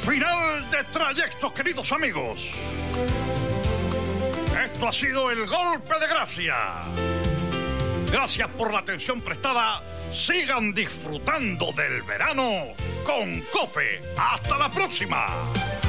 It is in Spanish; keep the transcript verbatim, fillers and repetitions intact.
Final de trayecto, queridos amigos. Esto ha sido el golpe de gracia. Gracias por la atención prestada. Sigan disfrutando del verano con COPE. ¡Hasta la próxima!